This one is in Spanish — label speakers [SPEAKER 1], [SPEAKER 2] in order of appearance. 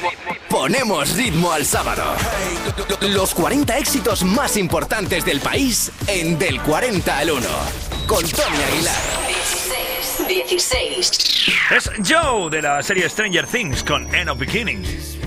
[SPEAKER 1] Ponemos ritmo al sábado. Los 40 éxitos más importantes del país en Del 40 al 1. Con Tony Aguilar.
[SPEAKER 2] 16.
[SPEAKER 3] Es Joe de la serie Stranger Things con End of Beginnings.